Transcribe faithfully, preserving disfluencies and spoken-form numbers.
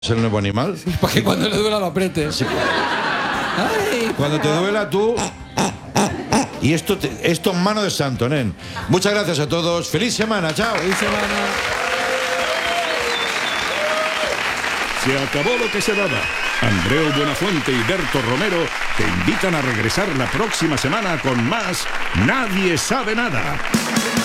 ¿Es el nuevo animal? Para que cuando le duela lo apriete. Sí. Cuando te duela tú... Y esto, te, esto en mano de santo, nen. Muchas gracias a todos. ¡Feliz semana! ¡Chao! ¡Feliz semana! Se acabó lo que se daba. Andreu Buenafuente y Berto Romero te invitan a regresar la próxima semana con más Nadie Sabe Nada.